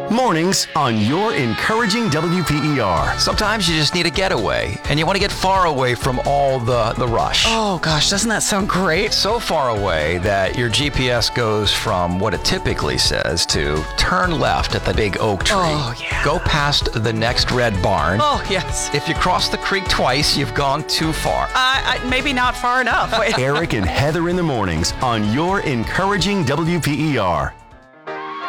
Mornings on your encouraging WPER. Sometimes you just need a getaway, and you want to get far away from all the rush. Oh gosh, doesn't that sound great? So far away that your GPS goes from what it typically says to turn left at the big oak tree. Oh, yeah. Go past the next red barn. Oh, yes. If you cross the creek twice, you've gone too far. Maybe not far enough. Wait. Eric and Heather in the mornings on your encouraging WPER.